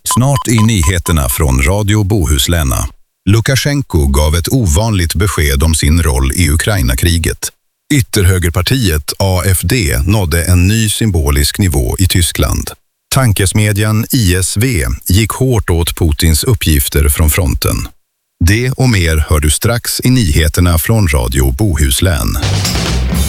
Snart i nyheterna från Radio Bohuslän. Lukasjenko gav ett ovanligt besked om sin roll i Ukraina-kriget. Ytterhögerpartiet AFD nådde en ny symbolisk nivå i Tyskland. Tankesmedjan ISV gick hårt åt Putins uppgifter från fronten. Det och mer hör du strax i nyheterna från Radio Bohuslän.